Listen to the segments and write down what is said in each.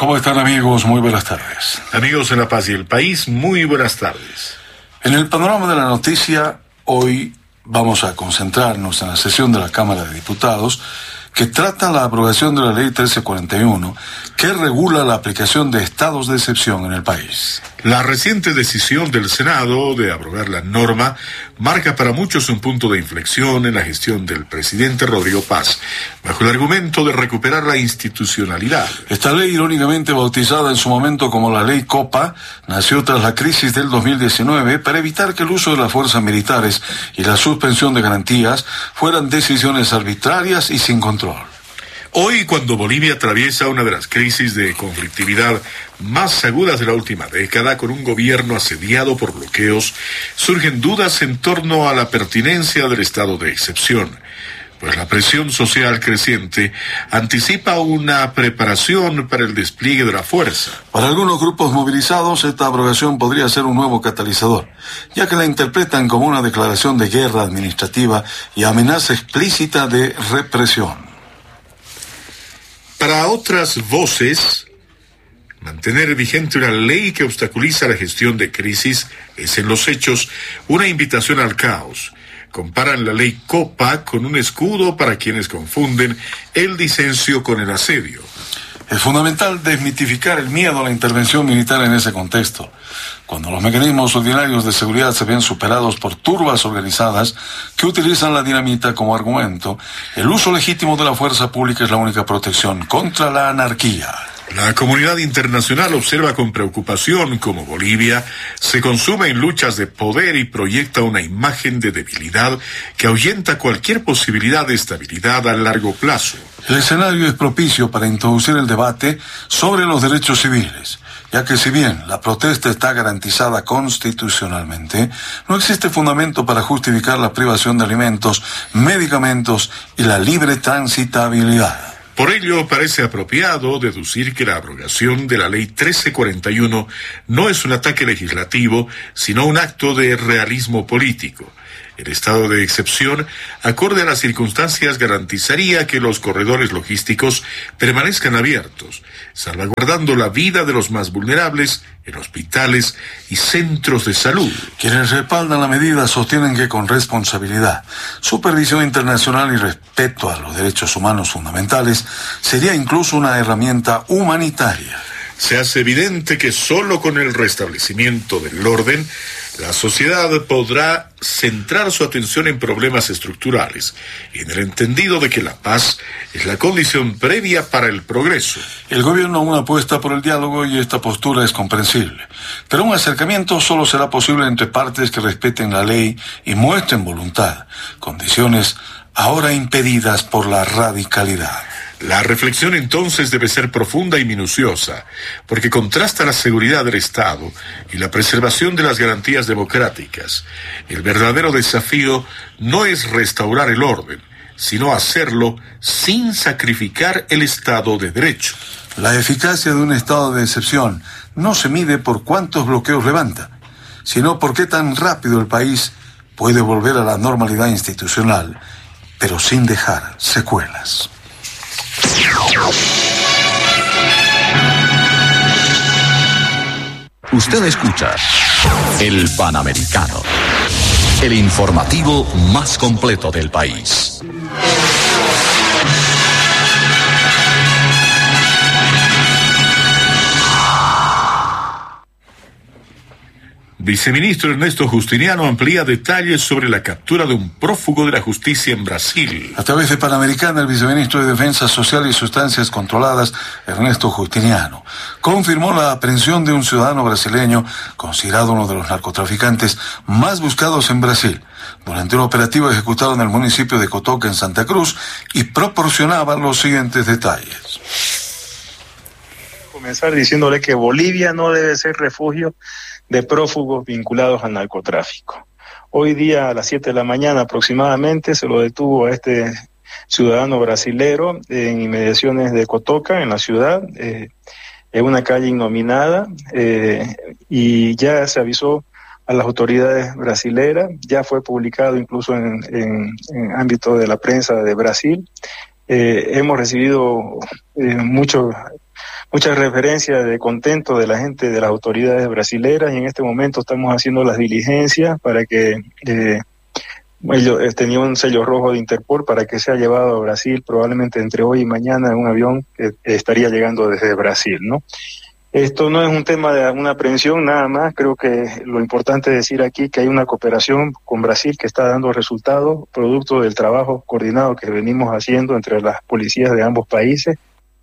¿Cómo están, amigos? Muy buenas tardes. Amigos en La Paz y el País, muy buenas tardes. En el panorama de la noticia, hoy vamos a concentrarnos en la sesión de la Cámara de Diputados que trata la aprobación de la Ley 1341, que regula la aplicación de estados de excepción en el país. La reciente decisión del Senado de abrogar la norma marca para muchos un punto de inflexión en la gestión del presidente Rodrigo Paz, bajo el argumento de recuperar la institucionalidad. Esta ley, irónicamente bautizada en su momento como la Ley Copa, nació tras la crisis del 2019 para evitar que el uso de las fuerzas militares y la suspensión de garantías fueran decisiones arbitrarias y sin control. Hoy, cuando Bolivia atraviesa una de las crisis de conflictividad más agudas de la última década, con un gobierno asediado por bloqueos, surgen dudas en torno a la pertinencia del estado de excepción, pues la presión social creciente anticipa una preparación para el despliegue de la fuerza. Para algunos grupos movilizados, esta abrogación podría ser un nuevo catalizador, ya que la interpretan como una declaración de guerra administrativa y amenaza explícita de represión. Para otras voces, mantener vigente una ley que obstaculiza la gestión de crisis es en los hechos una invitación al caos. Comparan la ley Copa con un escudo para quienes confunden el disenso con el asedio. Es fundamental desmitificar el miedo a la intervención militar en ese contexto. Cuando los mecanismos ordinarios de seguridad se ven superados por turbas organizadas que utilizan la dinamita como argumento, el uso legítimo de la fuerza pública es la única protección contra la anarquía. La comunidad internacional observa con preocupación cómo Bolivia se consume en luchas de poder y proyecta una imagen de debilidad que ahuyenta cualquier posibilidad de estabilidad a largo plazo. El escenario es propicio para introducir el debate sobre los derechos civiles, ya que si bien la protesta está garantizada constitucionalmente, no existe fundamento para justificar la privación de alimentos, medicamentos y la libre transitabilidad. Por ello, parece apropiado deducir que la abrogación de la Ley 1341 no es un ataque legislativo, sino un acto de realismo político. El estado de excepción, acorde a las circunstancias, garantizaría que los corredores logísticos permanezcan abiertos, salvaguardando la vida de los más vulnerables en hospitales y centros de salud. Quienes respaldan la medida sostienen que con responsabilidad, supervisión internacional y respeto a los derechos humanos fundamentales, sería incluso una herramienta humanitaria. Se hace evidente que solo con el restablecimiento del orden, la sociedad podrá centrar su atención en problemas estructurales y en el entendido de que la paz es la condición previa para el progreso. El gobierno aún apuesta por el diálogo y esta postura es comprensible, pero un acercamiento solo será posible entre partes que respeten la ley y muestren voluntad, condiciones ahora impedidas por la radicalidad. La reflexión entonces debe ser profunda y minuciosa, porque contrasta la seguridad del Estado y la preservación de las garantías democráticas. El verdadero desafío no es restaurar el orden, sino hacerlo sin sacrificar el Estado de Derecho. La eficacia de un estado de excepción no se mide por cuántos bloqueos levanta, sino por qué tan rápido el país puede volver a la normalidad institucional, pero sin dejar secuelas. Usted escucha El Panamericano, el informativo más completo del país. Viceministro Ernesto Justiniano amplía detalles sobre la captura de un prófugo de la justicia en Brasil. A través de Panamericana, el viceministro de Defensa Social y Sustancias Controladas, Ernesto Justiniano, confirmó la aprehensión de un ciudadano brasileño considerado uno de los narcotraficantes más buscados en Brasil, durante un operativo ejecutado en el municipio de Cotoca, en Santa Cruz, y proporcionaba los siguientes detalles. Comenzar diciéndole que Bolivia no debe ser refugio de prófugos vinculados al narcotráfico. Hoy día a las 7 de la mañana aproximadamente se lo detuvo a este ciudadano brasilero en inmediaciones de Cotoca, en la ciudad, en una calle innominada, y ya se avisó a las autoridades brasileras, ya fue publicado incluso en ámbito de la prensa de Brasil. Hemos recibido mucha referencia de contento de la gente, de las autoridades brasileras, y en este momento estamos haciendo las diligencias para que ellos tenían un sello rojo de Interpol para que sea llevado a Brasil probablemente entre hoy y mañana en un avión que estaría llegando desde Brasil, ¿no? Esto no es un tema de una aprehensión nada más, creo que lo importante es decir aquí que hay una cooperación con Brasil que está dando resultados, producto del trabajo coordinado que venimos haciendo entre las policías de ambos países.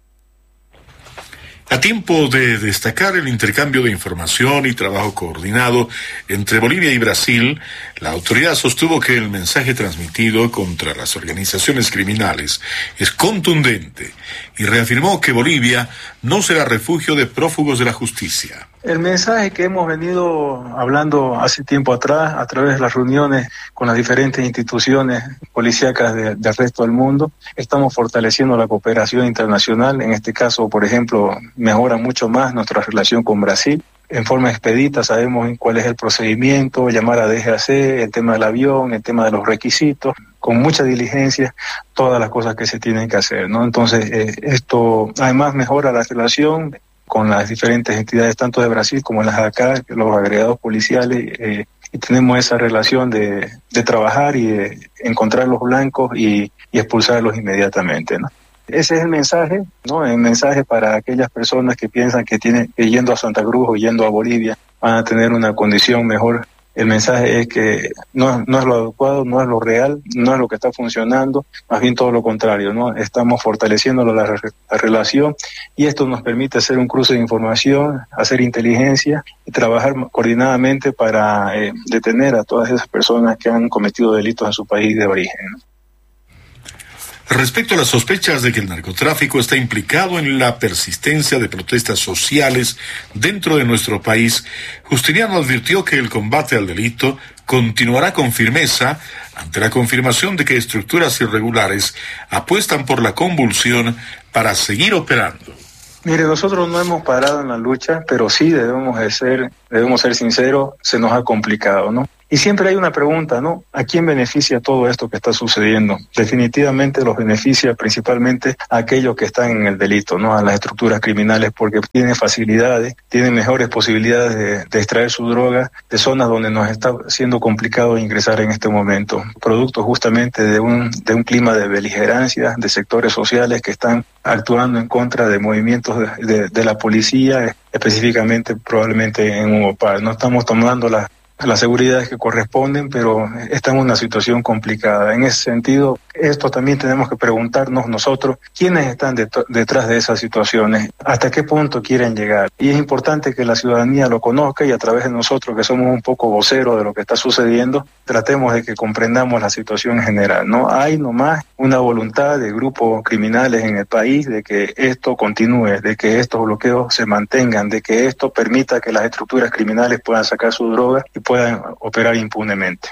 A tiempo de destacar el intercambio de información y trabajo coordinado entre Bolivia y Brasil, la autoridad sostuvo que el mensaje transmitido contra las organizaciones criminales es contundente y reafirmó que Bolivia no será refugio de prófugos de la justicia. El mensaje que hemos venido hablando hace tiempo atrás, a través de las reuniones con las diferentes instituciones policíacas del resto del mundo, estamos fortaleciendo la cooperación internacional. En este caso, por ejemplo, mejora mucho más nuestra relación con Brasil. En forma expedita sabemos cuál es el procedimiento, llamar a DGAC, el tema del avión, el tema de los requisitos, con mucha diligencia, todas las cosas que se tienen que hacer, ¿no? Entonces, esto además mejora la relación con las diferentes entidades, tanto de Brasil como las de acá, los agregados policiales, y tenemos esa relación de trabajar y de encontrar los blancos y expulsarlos inmediatamente, ¿no? Ese es el mensaje, ¿no? El mensaje para aquellas personas que piensan que yendo a Santa Cruz o yendo a Bolivia van a tener una condición mejor. El mensaje es que no es lo adecuado, no es lo real, no es lo que está funcionando, más bien todo lo contrario, ¿no? Estamos fortaleciendo la relación y esto nos permite hacer un cruce de información, hacer inteligencia y trabajar coordinadamente para detener a todas esas personas que han cometido delitos en su país de origen, ¿no? Respecto a las sospechas de que el narcotráfico está implicado en la persistencia de protestas sociales dentro de nuestro país, Justiniano advirtió que el combate al delito continuará con firmeza ante la confirmación de que estructuras irregulares apuestan por la convulsión para seguir operando. Mire, nosotros no hemos parado en la lucha, pero sí debemos ser sinceros, se nos ha complicado, ¿no? Y siempre hay una pregunta, ¿no? ¿A quién beneficia todo esto que está sucediendo? Definitivamente los beneficia principalmente a aquellos que están en el delito, ¿no? A las estructuras criminales, porque tienen facilidades, tienen mejores posibilidades de extraer su droga de zonas donde nos está siendo complicado ingresar en este momento. Producto justamente de un clima de beligerancia, de sectores sociales que están actuando en contra de movimientos de la policía, específicamente probablemente en Humopar. No estamos tomando las seguridades que corresponden, pero está en una situación complicada. En ese sentido, esto también tenemos que preguntarnos nosotros, ¿quiénes están detrás de esas situaciones? ¿Hasta qué punto quieren llegar? Y es importante que la ciudadanía lo conozca y a través de nosotros, que somos un poco voceros de lo que está sucediendo, tratemos de que comprendamos la situación en general, ¿no? Hay nomás una voluntad de grupos criminales en el país de que esto continúe, de que estos bloqueos se mantengan, de que esto permita que las estructuras criminales puedan sacar su droga y puedan operar impunemente.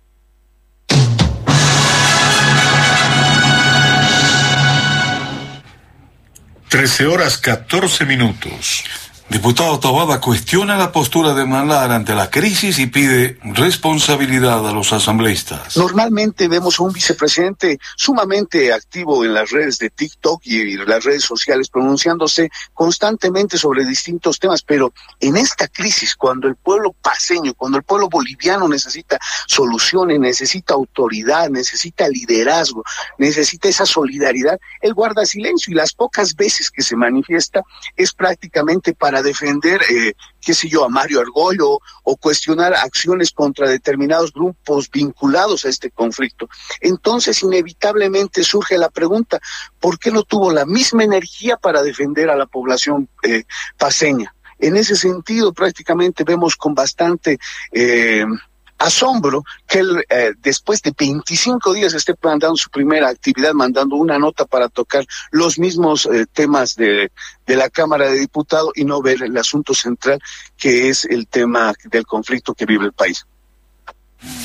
(13:14). Diputado Taboada cuestiona la postura de Manlar ante la crisis y pide responsabilidad a los asambleístas. Normalmente vemos a un vicepresidente sumamente activo en las redes de TikTok y las redes sociales pronunciándose constantemente sobre distintos temas, pero en esta crisis, cuando el pueblo paceño, cuando el pueblo boliviano necesita soluciones, necesita autoridad, necesita liderazgo, necesita esa solidaridad, él guarda silencio y las pocas veces que se manifiesta es prácticamente para defender, a Mario Argollo o cuestionar acciones contra determinados grupos vinculados a este conflicto. Entonces, inevitablemente surge la pregunta, ¿por qué no tuvo la misma energía para defender a la población paceña? En ese sentido, prácticamente vemos con bastante asombro que él, después de 25 días esté mandando su primera actividad, mandando una nota para tocar los mismos temas de la Cámara de Diputados y no ver el asunto central, que es el tema del conflicto que vive el país.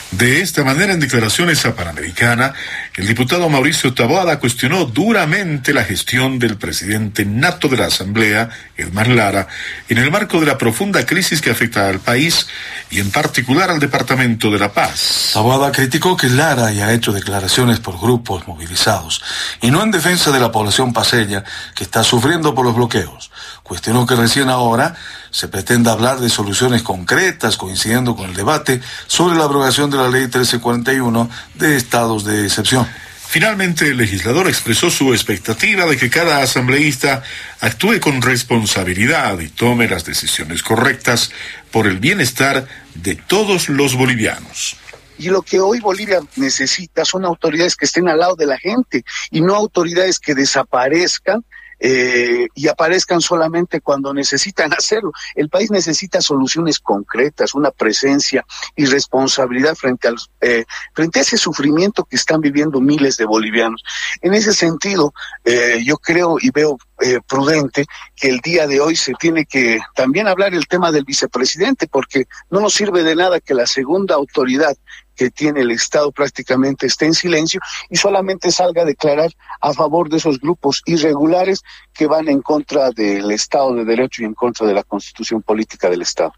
De esta manera, en declaraciones a Panamericana, el diputado Mauricio Taboada cuestionó duramente la gestión del presidente nato de la Asamblea, Edmar Lara, en el marco de la profunda crisis que afecta al país y en particular al Departamento de La Paz. Taboada criticó que Lara haya hecho declaraciones por grupos movilizados y no en defensa de la población paceña que está sufriendo por los bloqueos. Cuestionó que recién ahora se pretenda hablar de soluciones concretas, coincidiendo con el debate sobre la abrogación de la Ley 1341 de estados de excepción. Finalmente, el legislador expresó su expectativa de que cada asambleísta actúe con responsabilidad y tome las decisiones correctas por el bienestar de todos los bolivianos. Y lo que hoy Bolivia necesita son autoridades que estén al lado de la gente y no autoridades que desaparezcan y aparezcan solamente cuando necesitan hacerlo. El país necesita soluciones concretas, una presencia y responsabilidad frente a ese sufrimiento que están viviendo miles de bolivianos. En ese sentido, yo creo y veo prudente que el día de hoy se tiene que también hablar el tema del vicepresidente, porque no nos sirve de nada que la segunda autoridad que tiene el Estado prácticamente esté en silencio y solamente salga a declarar a favor de esos grupos irregulares que van en contra del Estado de Derecho y en contra de la Constitución política del Estado.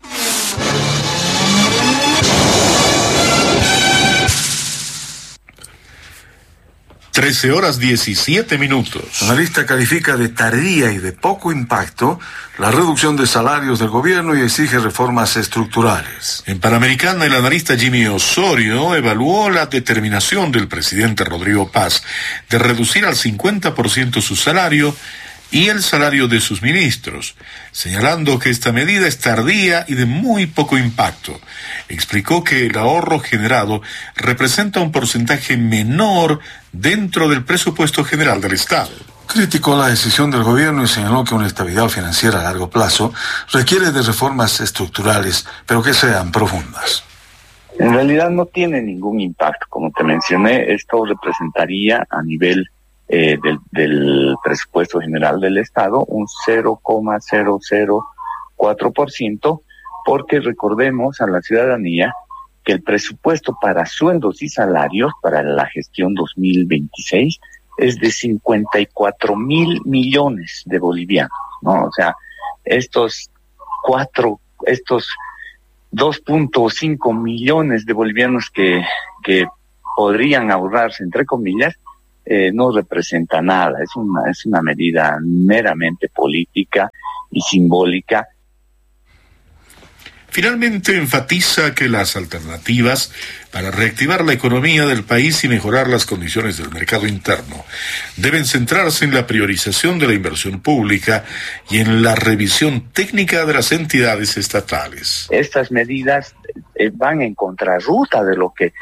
13:17. La lista califica de tardía y de poco impacto la reducción de salarios del gobierno y exige reformas estructurales. En Panamericana, el analista Jimmy Osorio evaluó la determinación del presidente Rodrigo Paz de reducir al 50% su salario y el salario de sus ministros, señalando que esta medida es tardía y de muy poco impacto. Explicó que el ahorro generado representa un porcentaje menor dentro del presupuesto general del Estado. Criticó la decisión del gobierno y señaló que una estabilidad financiera a largo plazo requiere de reformas estructurales, pero que sean profundas. En realidad no tiene ningún impacto. Como te mencioné, esto representaría a nivel del presupuesto general del Estado un 0,004%, porque recordemos a la ciudadanía que el presupuesto para sueldos y salarios para la gestión 2026 es de 54,000 millones de bolivianos, ¿no? O sea, estos 2.5 millones de bolivianos que podrían ahorrarse, entre comillas, no representa nada. Es una medida meramente política y simbólica. Finalmente enfatiza que las alternativas para reactivar la economía del país y mejorar las condiciones del mercado interno deben centrarse en la priorización de la inversión pública y en la revisión técnica de las entidades estatales. Estas medidas van en contrarruta de lo que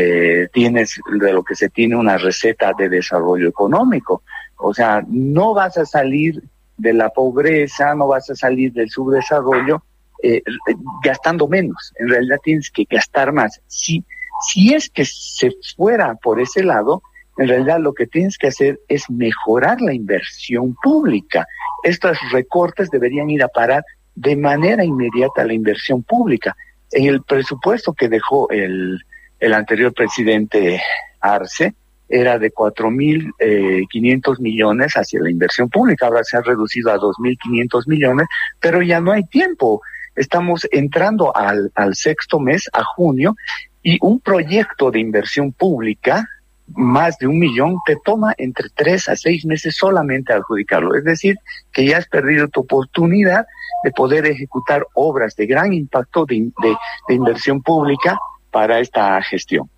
se tiene una receta de desarrollo económico. O sea, no vas a salir de la pobreza, no vas a salir del subdesarrollo gastando menos. En realidad tienes que gastar más. Si es que se fuera por ese lado, en realidad lo que tienes que hacer es mejorar la inversión pública. Estos recortes deberían ir a parar de manera inmediata a la inversión pública. En el presupuesto que dejó el anterior presidente Arce era de 4.500 millones hacia la inversión pública. Ahora se ha reducido a 2.500 millones, pero ya no hay tiempo. Estamos entrando al sexto mes, a junio, y un proyecto de inversión pública, más de 1 millón, te toma entre 3 a 6 meses solamente adjudicarlo. Es decir, que ya has perdido tu oportunidad de poder ejecutar obras de gran impacto de inversión pública para esta gestión.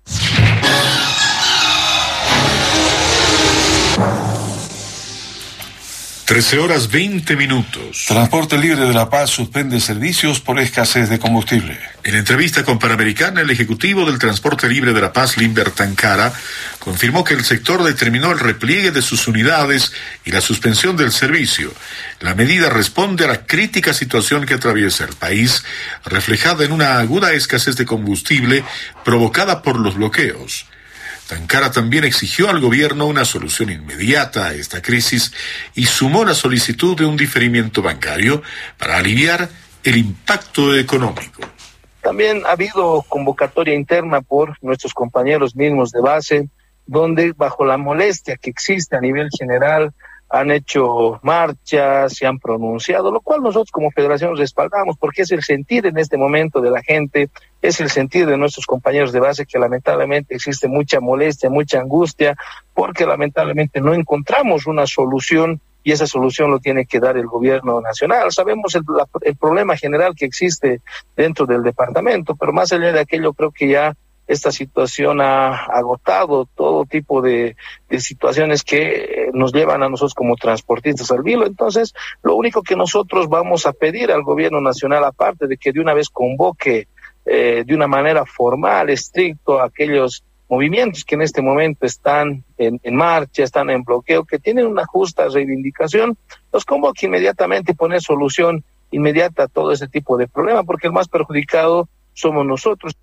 13:20. Transporte Libre de La Paz suspende servicios por escasez de combustible. En entrevista con Panamericana, el ejecutivo del Transporte Libre de La Paz, Limber Tancara, confirmó que el sector determinó el repliegue de sus unidades y la suspensión del servicio. La medida responde a la crítica situación que atraviesa el país, reflejada en una aguda escasez de combustible provocada por los bloqueos. Tancara también exigió al gobierno una solución inmediata a esta crisis y sumó la solicitud de un diferimiento bancario para aliviar el impacto económico. También ha habido convocatoria interna por nuestros compañeros mismos de base, donde bajo la molestia que existe a nivel general han hecho marchas, se han pronunciado, lo cual nosotros como federación respaldamos, porque es el sentir en este momento de la gente, es el sentir de nuestros compañeros de base, que lamentablemente existe mucha molestia, mucha angustia, porque lamentablemente no encontramos una solución, y esa solución lo tiene que dar el gobierno nacional. Sabemos el problema general que existe dentro del departamento, pero más allá de aquello, creo que ya esta situación ha agotado todo tipo de situaciones que nos llevan a nosotros como transportistas al vilo. Entonces, lo único que nosotros vamos a pedir al gobierno nacional, aparte de que de una vez convoque de una manera formal, estricto, a aquellos movimientos que en este momento están en marcha, están en bloqueo, que tienen una justa reivindicación, los convoque inmediatamente y poner solución inmediata a todo ese tipo de problema, porque el más perjudicado somos nosotros.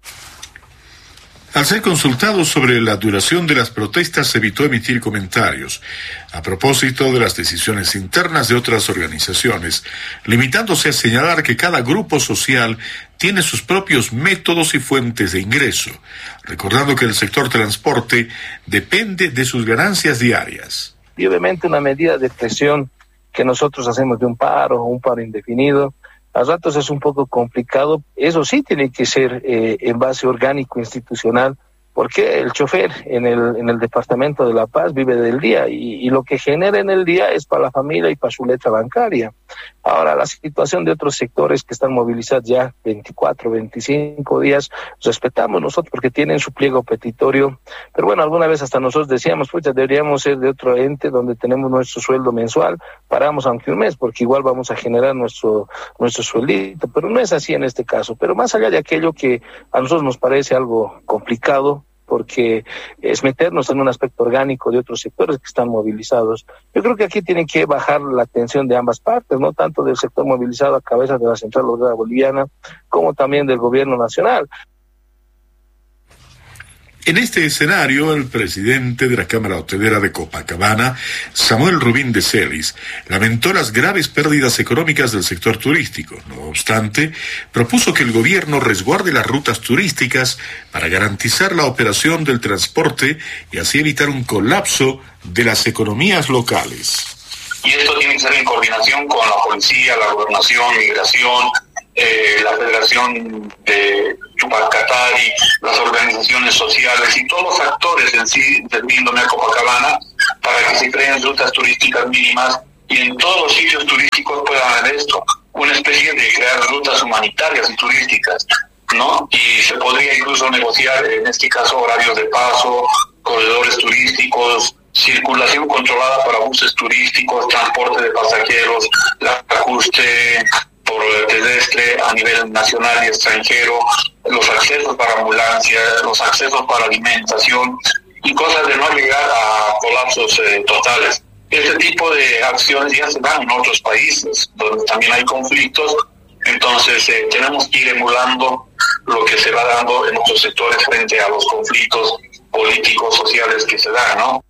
Al ser consultado sobre la duración de las protestas, evitó emitir comentarios a propósito de las decisiones internas de otras organizaciones, limitándose a señalar que cada grupo social tiene sus propios métodos y fuentes de ingreso, recordando que el sector transporte depende de sus ganancias diarias. Y obviamente una medida de presión que nosotros hacemos de un paro indefinido, a ratos es un poco complicado. Eso sí tiene que ser en base orgánico institucional, porque el chofer en el departamento de La Paz vive del día y lo que genera en el día es para la familia y para su letra bancaria. Ahora, la situación de otros sectores que están movilizados ya 24, 25 días, respetamos nosotros porque tienen su pliego petitorio, pero bueno, alguna vez hasta nosotros decíamos, deberíamos ser de otro ente donde tenemos nuestro sueldo mensual, paramos aunque un mes, porque igual vamos a generar nuestro sueldito, pero no es así en este caso. Pero más allá de aquello que a nosotros nos parece algo complicado, porque es meternos en un aspecto orgánico de otros sectores que están movilizados. Yo creo que aquí tienen que bajar la tensión de ambas partes, no tanto del sector movilizado a cabeza de la Central Obrera Boliviana, como también del gobierno nacional. En este escenario, el presidente de la Cámara Hotelera de Copacabana, Samuel Rubín de Celis, lamentó las graves pérdidas económicas del sector turístico. No obstante, propuso que el gobierno resguarde las rutas turísticas para garantizar la operación del transporte y así evitar un colapso de las economías locales. Y esto tiene que ser en coordinación con la policía, la gobernación, migración, la Federación de Chupacatari, las organizaciones sociales y todos los actores en sí del síndrome de Copacabana, para que se creen rutas turísticas mínimas y en todos los sitios turísticos puedan haber esto, una especie de crear rutas humanitarias y turísticas, ¿no? Y se podría incluso negociar, en este caso, horarios de paso, corredores turísticos, circulación controlada para buses turísticos, transporte de pasajeros, ajuste por terrestre a nivel nacional y extranjero, los accesos para ambulancia, los accesos para alimentación y cosas de no llegar a colapsos totales. Este tipo de acciones ya se dan en otros países donde también hay conflictos, entonces tenemos que ir emulando lo que se va dando en otros sectores frente a los conflictos políticos, sociales que se dan, ¿no?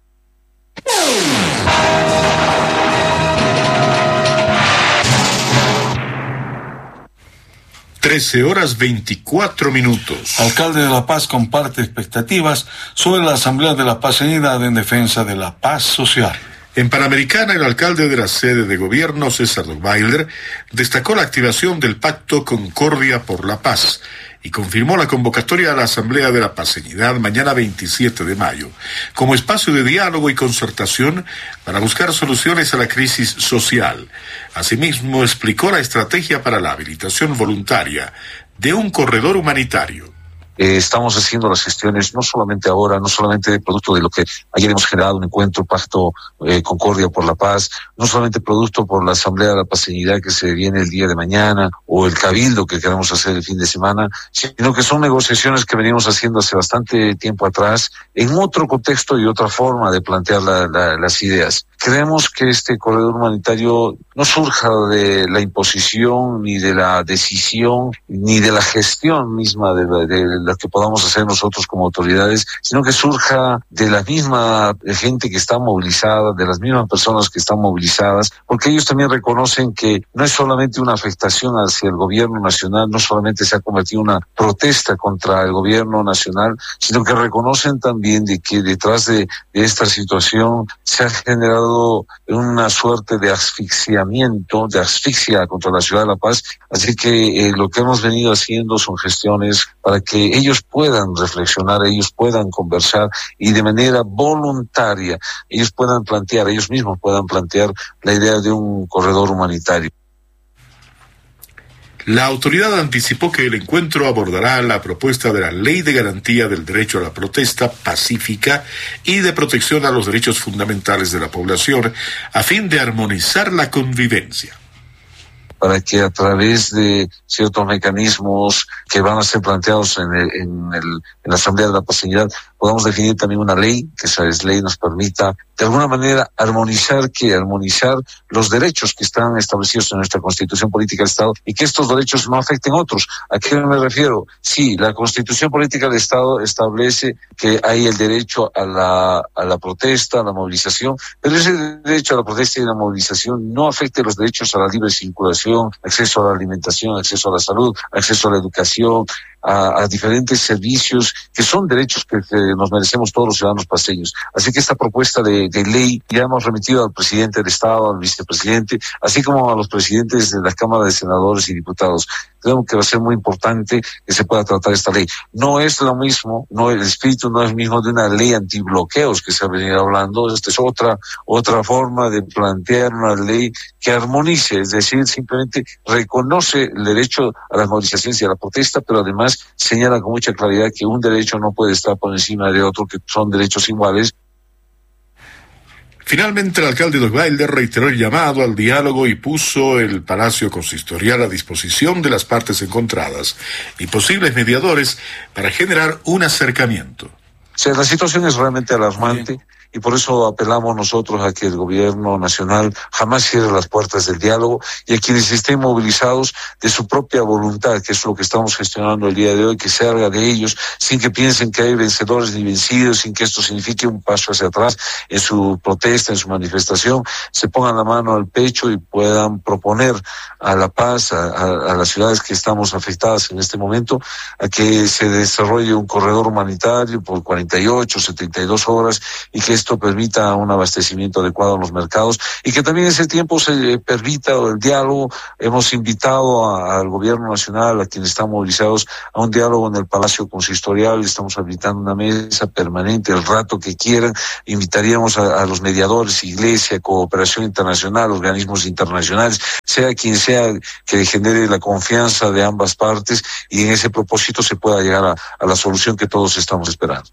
13:24. Alcalde de La Paz comparte expectativas sobre la Asamblea de la Paz Unidad en defensa de la paz social. En Panamericana, el alcalde de la sede de gobierno, César Dockveiler, destacó la activación del Pacto Concordia por la Paz y confirmó la convocatoria a la Asamblea de la Paceñidad mañana 27 de mayo, como espacio de diálogo y concertación para buscar soluciones a la crisis social. Asimismo, explicó la estrategia para la habilitación voluntaria de un corredor humanitario. Estamos haciendo las gestiones no solamente ahora, no solamente producto de lo que ayer hemos generado un encuentro, Pacto Concordia por la Paz, no solamente producto por la Asamblea de la Paceñidad que se viene el día de mañana o el cabildo que queremos hacer el fin de semana, sino que son negociaciones que venimos haciendo hace bastante tiempo atrás en otro contexto y otra forma de plantear las ideas. Queremos que este corredor humanitario no surja de la imposición, ni de la decisión, ni de la gestión misma de la que podamos hacer nosotros como autoridades, sino que surja de la misma gente que está movilizada, de las mismas personas que están movilizadas, porque ellos también reconocen que no es solamente una afectación hacia el gobierno nacional, no solamente se ha convertido en una protesta contra el gobierno nacional, sino que reconocen también de que detrás de esta situación se ha generado una suerte de asfixiamiento, de asfixia contra la ciudad de La Paz. Así que lo que hemos venido haciendo son gestiones para que ellos puedan reflexionar, ellos puedan conversar y de manera voluntaria ellos mismos puedan plantear la idea de un corredor humanitario. La autoridad anticipó que el encuentro abordará la propuesta de la Ley de Garantía del Derecho a la Protesta Pacífica y de protección a los derechos fundamentales de la población, a fin de armonizar la convivencia. Para que a través de ciertos mecanismos que van a ser planteados en la Asamblea de la Pacificidad podamos definir también una ley, que esa ley nos permita de alguna manera armonizar los derechos que están establecidos en nuestra Constitución Política del Estado y que estos derechos no afecten a otros. ¿A qué me refiero? Sí, la Constitución Política del Estado establece que hay el derecho a la protesta, a la movilización, pero ese derecho a la protesta y a la movilización no afecte los derechos a la libre circulación, acceso a la alimentación, acceso a la salud, acceso a la educación, a diferentes servicios que son derechos que nos merecemos todos los ciudadanos paceños. Así que esta propuesta de ley ya hemos remitido al presidente del Estado, al vicepresidente, así como a los presidentes de la Cámara de Senadores y Diputados. Creo que va a ser muy importante que se pueda tratar esta ley. No es lo mismo, el espíritu no es el mismo de una ley antibloqueos que se ha venido hablando. Esta es otra forma de plantear una ley que armonice, es decir, simplemente reconoce el derecho a las movilizaciones y a la protesta, pero además señala con mucha claridad que un derecho no puede estar por encima de otro, que son derechos iguales. Finalmente, el alcalde de Osvaldo reiteró el llamado al diálogo y puso el Palacio Consistorial a disposición de las partes encontradas y posibles mediadores para generar un acercamiento. O sea, la situación es realmente alarmante. Sí. Y por eso apelamos nosotros a que el gobierno nacional jamás cierre las puertas del diálogo y a quienes estén movilizados de su propia voluntad, que es lo que estamos gestionando el día de hoy, que se haga de ellos sin que piensen que hay vencedores ni vencidos, sin que esto signifique un paso hacia atrás en su protesta, en su manifestación, se pongan la mano al pecho y puedan proponer a La Paz, a las ciudades que estamos afectadas en este momento, a que se desarrolle un corredor humanitario por 48, 72 horas y que esto permita un abastecimiento adecuado en los mercados y que también en ese tiempo se permita el diálogo. Hemos invitado al gobierno nacional, a quienes están movilizados, a un diálogo en el Palacio Consistorial. Estamos habilitando una mesa permanente el rato que quieran. Invitaríamos a los mediadores, Iglesia, Cooperación Internacional, organismos internacionales, sea quien sea que genere la confianza de ambas partes y en ese propósito se pueda llegar a la solución que todos estamos esperando.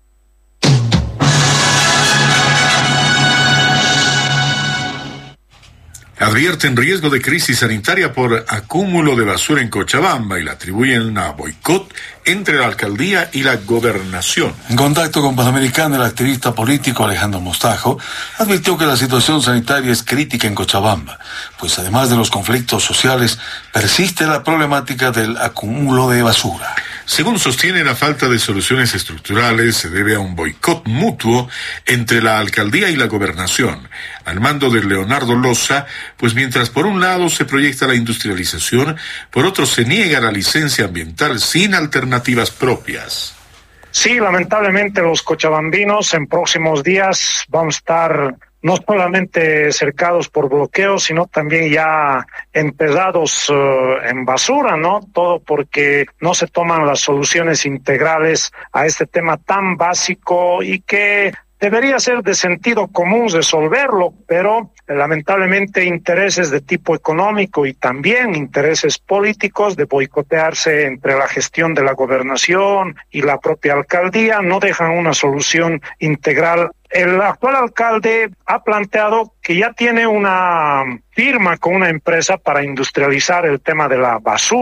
Advierten riesgo de crisis sanitaria por acúmulo de basura en Cochabamba y la atribuyen a boicot entre la alcaldía y la gobernación. En contacto con Panamericana, el activista político Alejandro Mostajo advirtió que la situación sanitaria es crítica en Cochabamba, pues además de los conflictos sociales, persiste la problemática del acúmulo de basura. Según sostiene, la falta de soluciones estructurales se debe a un boicot mutuo entre la alcaldía y la gobernación, al mando de Leonardo Loza, pues mientras por un lado se proyecta la industrialización, por otro se niega la licencia ambiental sin alternativas propias. Sí, lamentablemente los cochabambinos en próximos días vamos a estar no solamente cercados por bloqueos, sino también ya empezados en basura, ¿no? Todo porque no se toman las soluciones integrales a este tema tan básico y que debería ser de sentido común resolverlo, pero lamentablemente intereses de tipo económico y también intereses políticos de boicotearse entre la gestión de la gobernación y la propia alcaldía no dejan una solución integral. El actual alcalde ha planteado que ya tiene una firma con una empresa para industrializar el tema de la basura.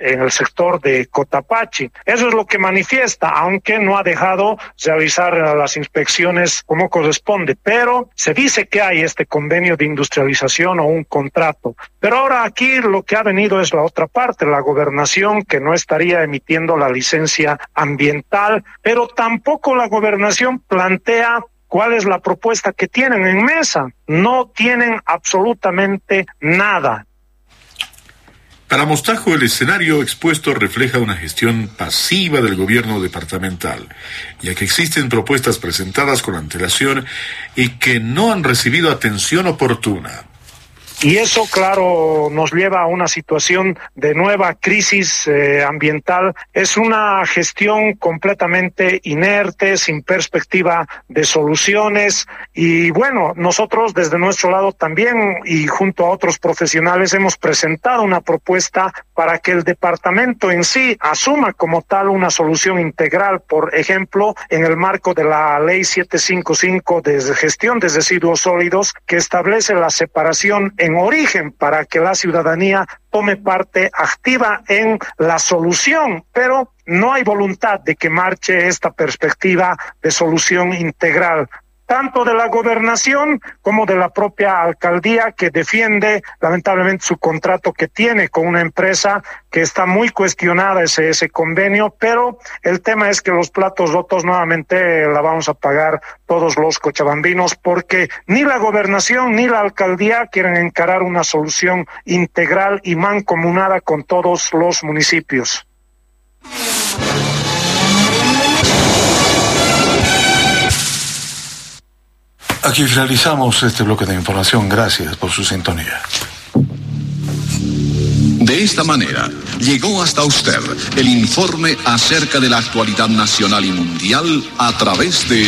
en el sector de Cotapaxi. Eso es lo que manifiesta, aunque no ha dejado realizar las inspecciones como corresponde, pero se dice que hay este convenio de industrialización o un contrato. Pero ahora aquí lo que ha venido es la otra parte, la gobernación que no estaría emitiendo la licencia ambiental, pero tampoco la gobernación plantea cuál es la propuesta que tienen en mesa. No tienen absolutamente nada. Para Mostajo, el escenario expuesto refleja una gestión pasiva del gobierno departamental, ya que existen propuestas presentadas con antelación y que no han recibido atención oportuna. Y eso, claro, nos lleva a una situación de nueva crisis ambiental. Es una gestión completamente inerte, sin perspectiva de soluciones. Y bueno, nosotros desde nuestro lado también y junto a otros profesionales hemos presentado una propuesta para que el departamento en sí asuma como tal una solución integral, por ejemplo, en el marco de la Ley 755 de gestión de residuos sólidos, que establece la separación en origen para que la ciudadanía tome parte activa en la solución, pero no hay voluntad de que marche esta perspectiva de solución integral, tanto de la gobernación como de la propia alcaldía, que defiende lamentablemente su contrato que tiene con una empresa que está muy cuestionada ese convenio, pero el tema es que los platos rotos nuevamente la vamos a pagar todos los cochabambinos, porque ni la gobernación ni la alcaldía quieren encarar una solución integral y mancomunada con todos los municipios. Aquí finalizamos este bloque de información. Gracias por su sintonía. De esta manera, llegó hasta usted el informe acerca de la actualidad nacional y mundial a través de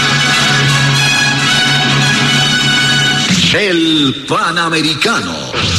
El Panamericano.